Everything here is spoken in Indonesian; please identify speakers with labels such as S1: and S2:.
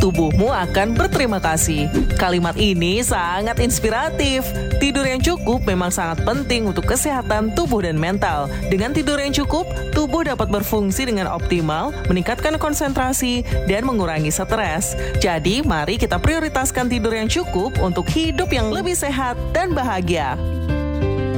S1: tubuhmu akan berterima kasih. Kalimat ini sangat inspiratif. Tidur yang cukup memang sangat penting untuk kesehatan tubuh dan mental. Dengan tidur yang cukup, tubuh dapat berfungsi dengan optimal, meningkatkan konsentrasi, dan mengurangi stres. Jadi, mari kita prioritaskan tidur yang cukup untuk hidup yang lebih sehat dan bahagia.